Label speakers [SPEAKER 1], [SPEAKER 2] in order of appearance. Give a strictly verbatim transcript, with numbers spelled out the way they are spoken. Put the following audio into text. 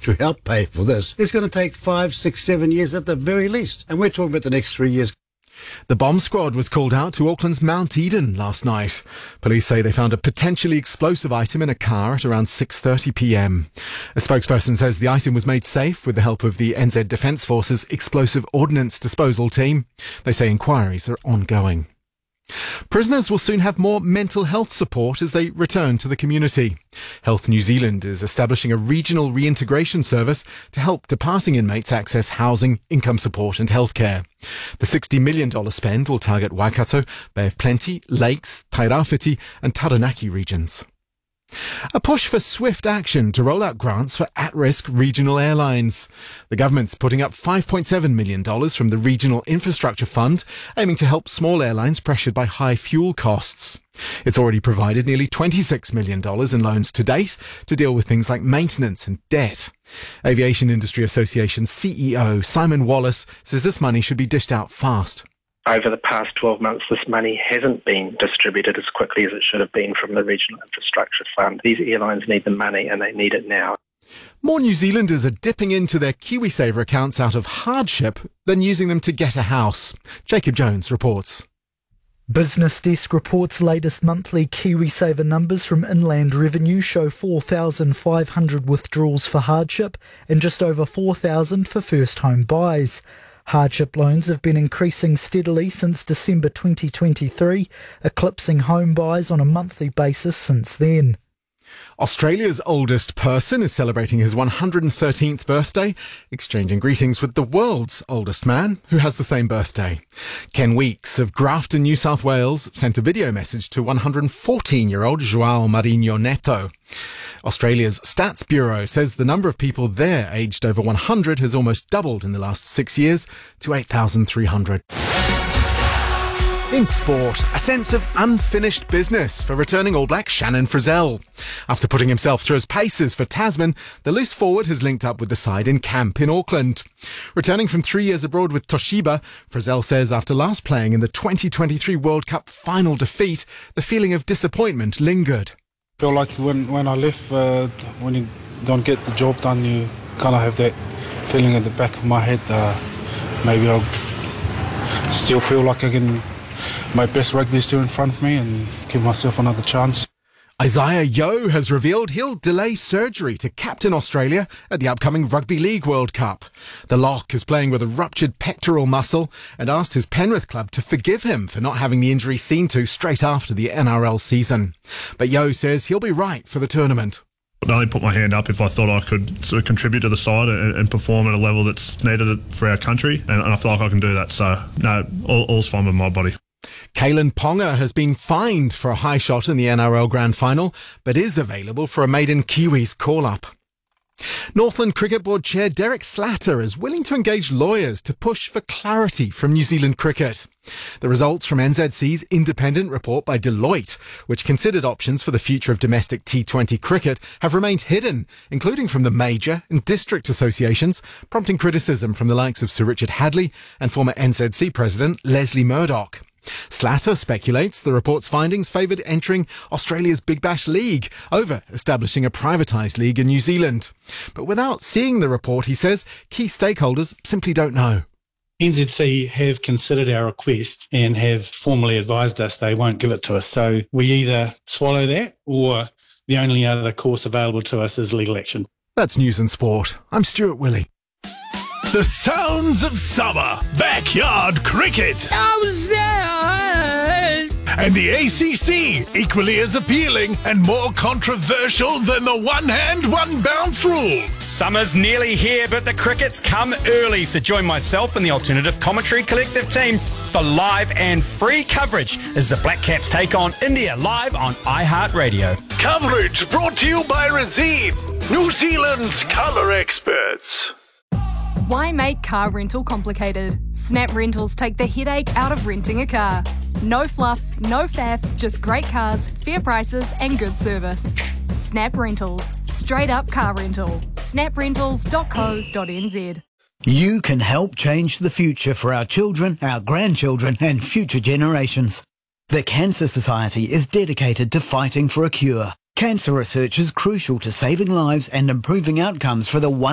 [SPEAKER 1] to help pay for this is going to take five, six, seven years at the very least. And we're talking about the next three years.
[SPEAKER 2] The bomb squad was called out to Auckland's Mount Eden last night. Police say they found a potentially explosive item in a car at around six thirty p m. A spokesperson says the item was made safe with the help of the N Z Defence Force's Explosive Ordnance Disposal Team. They say inquiries are ongoing. Prisoners will soon have more mental health support as they return to the community. Health New Zealand is establishing a regional reintegration service to help departing inmates access housing, income support and healthcare. The sixty million dollars spend will target Waikato, Bay of Plenty, Lakes, Tairāwhiti and Taranaki regions. A push for swift action to roll out grants for at-risk regional airlines. The government's putting up five point seven million dollars from the Regional Infrastructure Fund, aiming to help small airlines pressured by high fuel costs. It's already provided nearly twenty-six million dollars in loans to date to deal with things like maintenance and debt. Aviation Industry Association C E O Simon Wallace says this money should be dished out fast.
[SPEAKER 3] Over the past twelve months, this money hasn't been distributed as quickly as it should have been from the Regional Infrastructure Fund. These airlines need the money and they need it now.
[SPEAKER 2] More New Zealanders are dipping into their KiwiSaver accounts out of hardship than using them to get a house. Jacob Jones reports.
[SPEAKER 4] Business Desk reports latest monthly KiwiSaver numbers from Inland Revenue show four thousand five hundred withdrawals for hardship and just over four thousand for first home buys. Hardship loans have been increasing steadily since December twenty twenty-three, eclipsing home buys on a monthly basis since then.
[SPEAKER 2] Australia's oldest person is celebrating his one hundred thirteenth birthday, exchanging greetings with the world's oldest man, who has the same birthday. Ken Weeks of Grafton, New South Wales, sent a video message to one hundred fourteen-year-old João Marinho Neto. Australia's Stats Bureau says the number of people there aged over one hundred has almost doubled in the last six years to eight thousand three hundred. In sport, a sense of unfinished business for returning All Black Shannon Frizzell. After putting himself through his paces for Tasman, the loose forward has linked up with the side in camp in Auckland. Returning from three years abroad with Toshiba, Frizzell says after last playing in the twenty twenty-three World Cup final defeat, the feeling of disappointment lingered.
[SPEAKER 5] I feel like when, when I left, uh, when you don't get the job done, you kind of have that feeling at the back of my head, uh, maybe I'll still feel like I can... My best rugby is still in front of me and give myself another chance.
[SPEAKER 2] Isaiah Yeo has revealed he'll delay surgery to captain Australia at the upcoming Rugby League World Cup. The lock is playing with a ruptured pectoral muscle and asked his Penrith club to forgive him for not having the injury seen to straight after the N R L season. But Yeo says he'll be right for the tournament.
[SPEAKER 6] I'd only put my hand up if I thought I could sort of contribute to the side and, and perform at a level that's needed for our country, and, and I feel like I can do that. So, no, all, all's fine with my body.
[SPEAKER 2] Kalen Ponga has been fined for a high shot in the N R L Grand Final, but is available for a maiden Kiwis call-up. Northland Cricket Board Chair Derek Slatter is willing to engage lawyers to push for clarity from New Zealand cricket. The results from N Z C's independent report by Deloitte, which considered options for the future of domestic T twenty cricket, have remained hidden, including from the major and district associations, prompting criticism from the likes of Sir Richard Hadley and former N Z C President Leslie Murdoch. Slatter speculates the report's findings favoured entering Australia's Big Bash League over establishing a privatised league in New Zealand. But without seeing the report, he says key stakeholders simply don't know.
[SPEAKER 7] N Z C have considered our request and have formally advised us they won't give it to us. So we either swallow that or the only other course available to us is legal action.
[SPEAKER 2] That's News and Sport. I'm Stuart Willey.
[SPEAKER 8] The sounds of summer, backyard cricket. And the A C C, equally as appealing and more controversial than the one-hand, one-bounce rule.
[SPEAKER 9] Summer's nearly here, but the cricket's come early. So join myself and the Alternative Commentary Collective team for live and free coverage as the Black Caps take on India live on iHeartRadio.
[SPEAKER 8] Coverage brought to you by Razine, New Zealand's colour experts.
[SPEAKER 10] Why make car rental complicated? Snap Rentals take the headache out of renting a car. No fluff, no faff, just great cars, fair prices and good service. Snap Rentals. Straight up car rental. snap rentals dot co dot n z.
[SPEAKER 11] You can help change the future for our children, our grandchildren and future generations. The Cancer Society is dedicated to fighting for a cure. Cancer research is crucial to saving lives and improving outcomes for the one